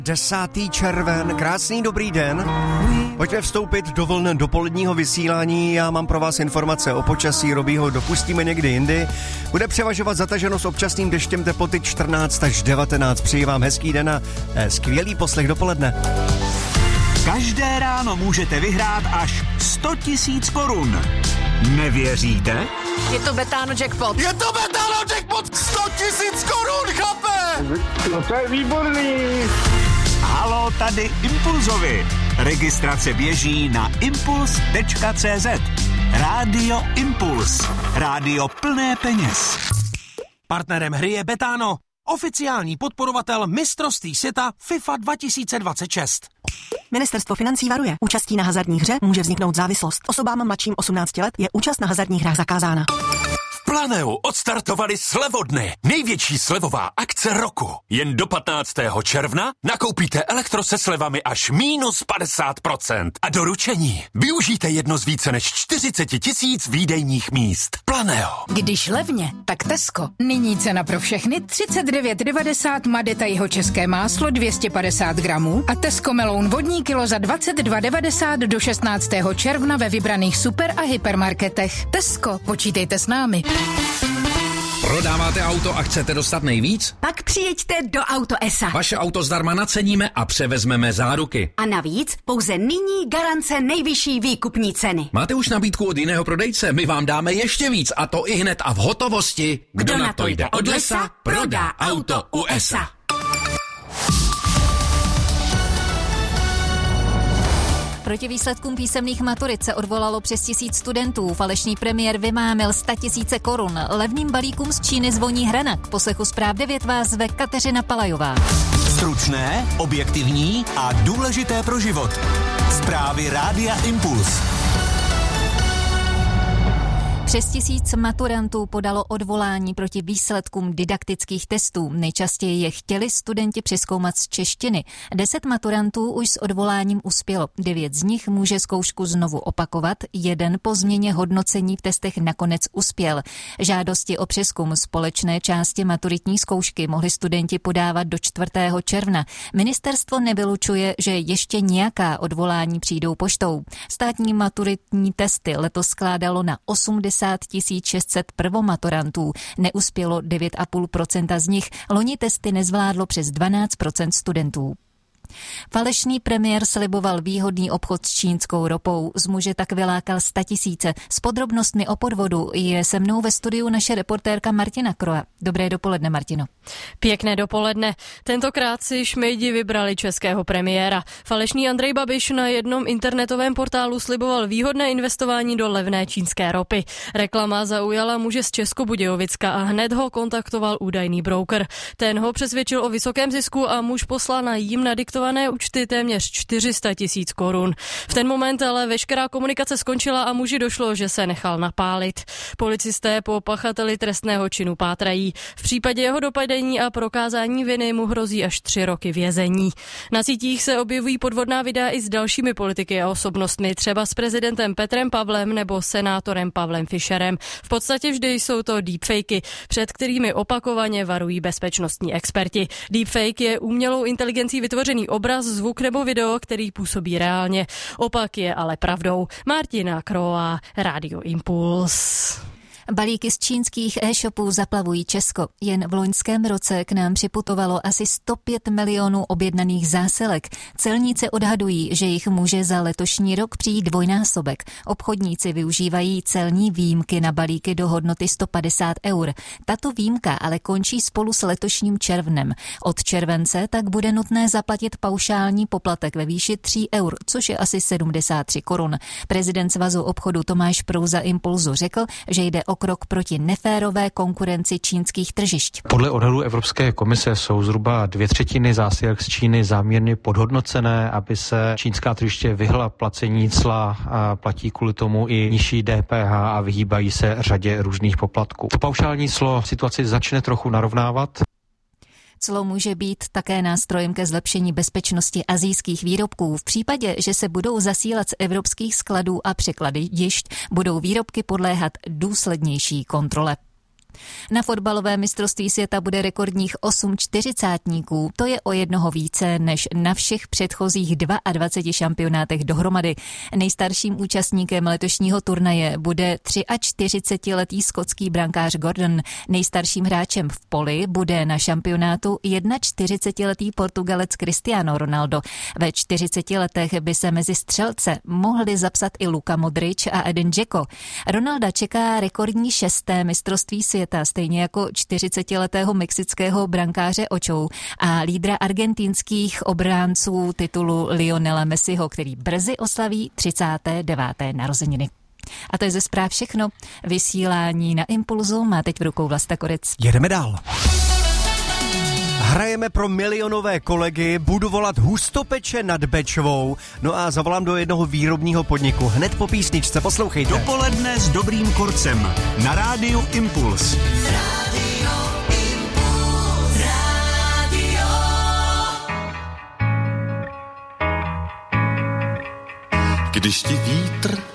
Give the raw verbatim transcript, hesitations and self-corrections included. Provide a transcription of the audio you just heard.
desátý červen, krásný dobrý den. Pojďme vstoupit do vln dopoledního vysílání. Já mám pro vás informace o počasí, Robí ho dopustíme někdy jindy. Bude převažovat zataženost občasným deštěm, teploty čtrnáct až devatenáct. Přeji vám hezký den a skvělý poslech dopoledne. Každé ráno můžete vyhrát až sto tisíc korun. Nevěříte? Je to Betano jackpot. Je to Betano jackpot! sto tisíc korun, chlape! No to je výborný. Haló, tady Impulzovi. Registrace běží na impuls tečka cé zet. Rádio Impuls. Rádio plné peněz. Partnerem hry je Betano, oficiální podporovatel mistrovství světa FIFA dva tisíce dvacet šest. Ministerstvo financí varuje. Účastí na hazardní hře může vzniknout závislost. Osobám mladším osmnácti let je účast na hazardních hrách zakázána. V Planeu odstartovali slevodny. Největší slevová akce roku. Jen do patnáctého června nakoupíte elektro se slevami až mínus padesát procent. A doručení využijte jedno z více než čtyřicet tisíc výdejních míst. Planeo. Když levně, tak Tesco. Nyní cena pro všechny třicet devět devadesát Madeta jeho české máslo dvě stě padesát gramů a Tesco meloun vodní kilo za dvacet dva devadesát do šestnáctého června ve vybraných super a hypermarketech. Tesco, počítejte s námi. Prodáváte auto a chcete dostat nejvíc? Pak přijeďte do Auto es a. Vaše auto zdarma naceníme a převezmeme záruky. A navíc pouze nyní garance nejvyšší výkupní ceny. Máte už nabídku od jiného prodejce? My vám dáme ještě víc a to i hned a v hotovosti. Kdo, Kdo na to jde od lesa, prodá auto u es a. Proti výsledkům písemných maturit se odvolalo přes tisíc studentů. Falešný premiér vymámil sto tisíc korun. Levným balíkům z Číny zvoní hrana. K poslechu zpráv devět vás zve Kateřina Palajová. Stručné, objektivní a důležité pro život. Zprávy Rádia Impuls. Přes tisíc maturantů podalo odvolání proti výsledkům didaktických testů. Nejčastěji je chtěli studenti přezkoumat z češtiny. Deset maturantů už s odvoláním uspělo. Devět z nich může zkoušku znovu opakovat. Jeden po změně hodnocení v testech nakonec uspěl. Žádosti o přezkum společné části maturitní zkoušky mohli studenti podávat do čtvrtého června. Ministerstvo nevylučuje, že ještě nějaká odvolání přijdou poštou. Státní maturitní testy letos skládalo na osmdesát tisíc šest set prvomaturantů. Neuspělo devět celá pět procenta z nich. Loni testy nezvládlo přes dvanáct procent studentů. Falešný premiér sliboval výhodný obchod s čínskou ropou. Z muže tak vylákal statisíce. S podrobnostmi o podvodu je se mnou ve studiu naše reportérka Martina Kroa. Dobré dopoledne, Martino. Pěkné dopoledne. Tentokrát si šmejdi vybrali českého premiéra. Falešný Andrej Babiš na jednom internetovém portálu sliboval výhodné investování do levné čínské ropy. Reklama zaujala muže z Českobudějovicka a hned ho kontaktoval údajný broker. Ten ho přesvědčil o vysokém zisku a muž poslal na jím nadiktované účty téměř čtyři sta tisíc korun. V ten moment ale veškerá komunikace skončila a muži došlo, že se nechal napálit. Policisté po pachateli trestného činu pátrají. V případě jeho dopadení a prokázání viny mu hrozí až tři roky vězení. Na sítích se objevují podvodná videa i s dalšími politiky a osobnostmi, třeba s prezidentem Petrem Pavlem nebo senátorem Pavlem Fischerem. V podstatě vždy jsou to deepfakey, před kterými opakovaně varují bezpečnostní experti. Deepfake je umělou inteligencí vytvořený obraz, zvuk nebo video, který působí reálně. Opak je ale pravdou. Martina Kroa, Rádio Impuls. Balíky z čínských e-shopů zaplavují Česko. Jen v loňském roce k nám připutovalo asi sto pět milionů objednaných zásilek. Celníci odhadují, že jich může za letošní rok přijít dvojnásobek. Obchodníci využívají celní výjimky na balíky do hodnoty sto padesát eur. Tato výjimka ale končí spolu s letošním červnem. Od července tak bude nutné zaplatit paušální poplatek ve výši tří eur, což je asi sedmdesát tři korun. Prezident Svazu obchodu Tomáš Prouza Impulzu řekl, že jde o krok proti neférové konkurenci čínských tržišť. Podle odhadů Evropské komise jsou zhruba dvě třetiny zásilek z Číny záměrně podhodnocené, aby se čínská tržiště vyhla placení cla a platí kvůli tomu i nižší D P H a vyhýbají se řadě různých poplatků. To paušální clo situaci začne trochu narovnávat. Clo může být také nástrojem ke zlepšení bezpečnosti asijských výrobků. V případě, že se budou zasílat z evropských skladů a překladišť, budou výrobky podléhat důslednější kontrole. Na fotbalové mistrovství světa bude rekordních osm čtyřicátníků. To je o jednoho více než na všech předchozích dvaceti dvou šampionátech dohromady. Nejstarším účastníkem letošního turnaje bude čtyřicetiletý skotský brankář Gordon. Nejstarším hráčem v poli bude na šampionátu čtyřicetiletý Portugalec Cristiano Ronaldo. Ve čtyřiceti letech by se mezi střelce mohli zapsat i Luka Modrič a Eden Dzeko. Ronalda čeká rekordní šesté mistrovství světa, stejně jako čtyřicetiletého mexického brankáře Očou a lídra argentinských obránců titulu Lionela Messiho, který brzy oslaví třicáté deváté narozeniny. A to je ze zpráv všechno. Vysílání na Impulzu má teď v rukou Vlasta Korec. Jedeme dál. Hrajeme pro milionové kolegy, budu volat Hustopeče nad Bečvou, no a zavolám do jednoho výrobního podniku. Hned po písničce, poslouchejte. Dopoledne s Dobrým Korcem na rádiu Impuls. Radio Impuls, radio. Když ti vítr